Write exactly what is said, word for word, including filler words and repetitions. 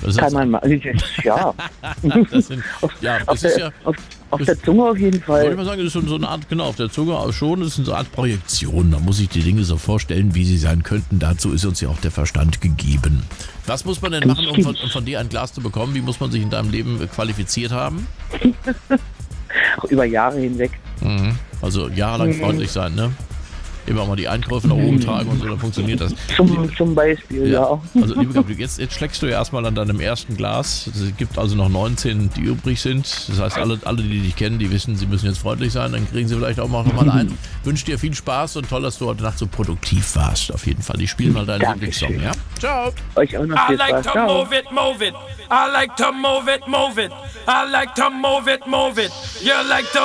Das Kann ist, man mal, ja. das sind, ja, auf, das ist der, ja, auf, auf das- der Zunge auf jeden wollte ich Fall. mal sagen, das ist so, so eine Art, genau, auf der Zunge auch schon, das ist so eine Art Projektion. Da muss ich die Dinge so vorstellen, wie sie sein könnten. Dazu ist uns ja auch der Verstand gegeben. Was muss man denn machen, um von, um von dir ein Glas zu bekommen? Wie muss man sich in deinem Leben äh, qualifiziert haben? Auch über Jahre hinweg. Mhm. Also jahrelang Mhm. freundlich sein, ne? Immer mal die Einkäufe nach oben tragen und so, dann funktioniert das. Zum, zum Beispiel, ja. Also liebe Gabriele, jetzt, jetzt schlägst du ja erstmal an deinem ersten Glas. Es gibt also noch neunzehn, die übrig sind. Das heißt, alle, alle, die dich kennen, die wissen, sie müssen jetzt freundlich sein. Dann kriegen sie vielleicht auch mal noch mal ein. Wünsche dir viel Spaß und toll, dass du heute Nacht so produktiv warst. Auf jeden Fall. Ich spiele mal deinen Dankeschön. Lieblingssong, ja? Ciao. Euch auch noch I viel like Spaß. to Ciao. move it, move it. I like to move it, move it. I like to move it, move it. You like to